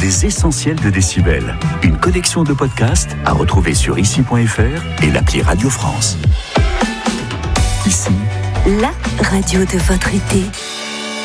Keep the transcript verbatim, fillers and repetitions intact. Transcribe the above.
Les essentiels de Décibel. Une collection de podcasts à retrouver sur ici point f r et l'appli Radio France. Ici, la radio de votre été.